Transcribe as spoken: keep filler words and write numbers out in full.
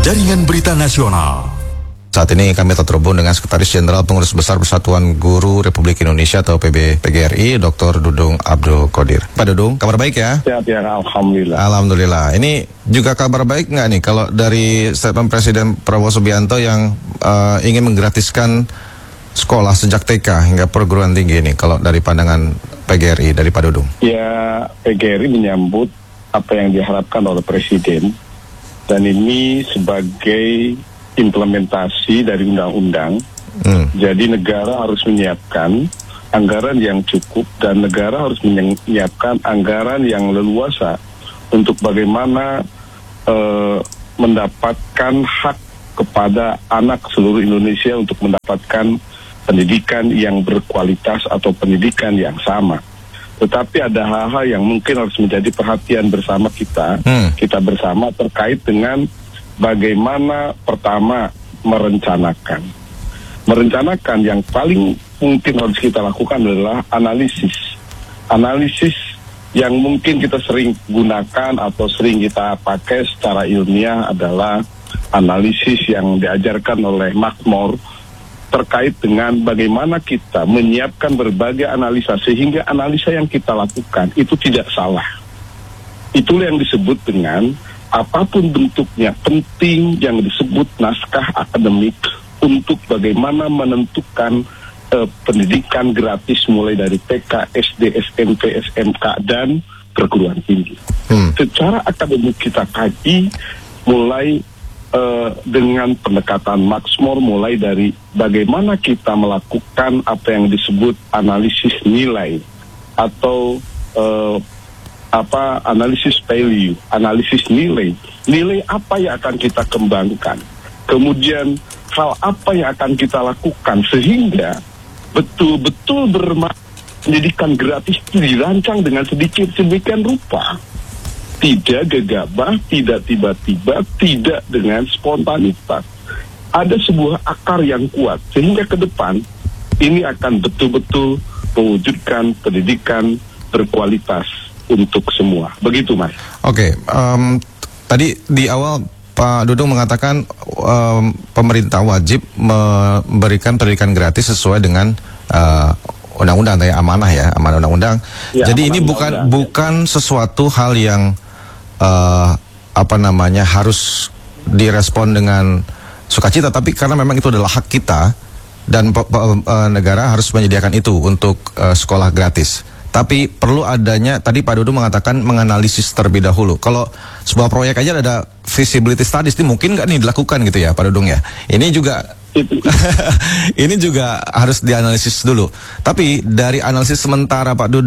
Jaringan Berita Nasional. Saat ini kami terhubung dengan Sekretaris Jenderal Pengurus Besar Persatuan Guru Republik Indonesia atau P B P G R I, Doktor Dudung Abdul Qodir. Pak Dudung, kabar baik ya? Sehat ya, Alhamdulillah. Alhamdulillah. Ini juga kabar baik nggak nih kalau dari statement Presiden Prabowo Subianto yang uh, ingin menggratiskan sekolah sejak T K hingga perguruan tinggi ini, kalau dari pandangan P G R I, dari Pak Dudung? Ya, P G R I menyambut apa yang diharapkan oleh Presiden, dan ini sebagai implementasi dari undang-undang. Hmm. Jadi negara harus menyiapkan anggaran yang cukup dan negara harus menyiapkan anggaran yang leluasa untuk bagaimana uh, mendapatkan hak kepada anak seluruh Indonesia untuk mendapatkan pendidikan yang berkualitas atau pendidikan yang sama. Tetapi ada hal-hal yang mungkin harus menjadi perhatian bersama kita, hmm. kita bersama terkait dengan bagaimana pertama merencanakan. Merencanakan yang paling mungkin harus kita lakukan adalah analisis. Analisis yang mungkin kita sering gunakan atau sering kita pakai secara ilmiah adalah analisis yang diajarkan oleh Makmur terkait dengan bagaimana kita menyiapkan berbagai analisa sehingga analisa yang kita lakukan itu tidak salah. Itulah yang disebut dengan apapun bentuknya penting yang disebut naskah akademik untuk bagaimana menentukan uh, pendidikan gratis mulai dari T K, S D, S M P, S M K dan perguruan tinggi. Hmm. Secara akademik kita kaji mulai Uh, dengan pendekatan Makmur, mulai dari bagaimana kita melakukan apa yang disebut analisis nilai atau uh, apa analisis value, analisis nilai, nilai apa yang akan kita kembangkan, kemudian hal apa yang akan kita lakukan sehingga betul-betul bermakna pendidikan gratis itu dirancang dengan sedikit sedemikian rupa. Tidak gegabah, tidak tiba-tiba, tidak dengan spontanitas. Ada sebuah akar yang kuat, sehingga ke depan ini akan betul-betul mewujudkan pendidikan berkualitas untuk semua. Begitu, Mas. Oke, um, tadi di awal Pak Dudung mengatakan um, pemerintah wajib memberikan pendidikan gratis sesuai dengan uh, undang-undang, ya, amanah ya, amanah undang-undang. Ya, jadi ini bukan undang, bukan ya. sesuatu hal yang Uh, apa namanya harus direspon dengan sukacita, tapi karena memang itu adalah hak kita dan pe, pe, uh, negara harus menyediakan itu untuk uh, sekolah gratis. Tapi perlu adanya, tadi Pak Dudung mengatakan menganalisis terlebih dahulu. Kalau sebuah proyek aja ada feasibility studies, ini mungkin nggak nih dilakukan gitu ya Pak Dudung ya. Ini juga ini juga harus dianalisis dulu. Tapi dari analisis sementara Pak Dudung